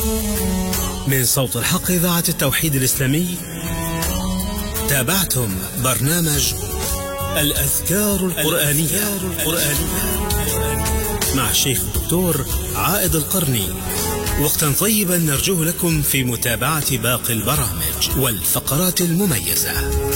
من صوت الحق إذاعة التوحيد الإسلامي تابعتم برنامج الأذكار القرآنية مع الشيخ الدكتور عائد القرني. وقتا طيبا نرجوه لكم في متابعة باقي البرامج والفقرات المميزة.